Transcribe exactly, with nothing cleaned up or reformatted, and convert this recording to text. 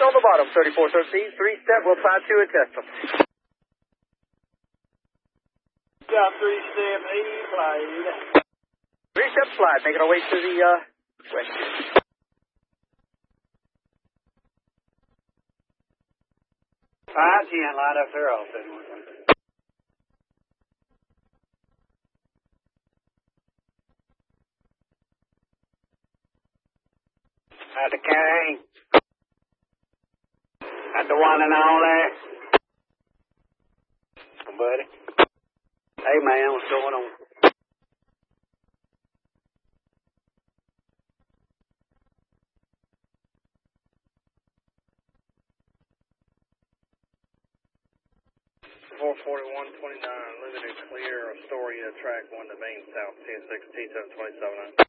on the bottom, thirty-four thirteen. Three-step, we'll tie two and test them. Got three-step, eighty slide. Three-step slide, making our way to the, uh, west. Five ten, line up there, I'll say. At the carry. At the one and all there. Buddy. Hey, man, what's going on? four forty-one twenty-nine, limited clear, Astoria, track one to main south, T six, T seven twenty-seven.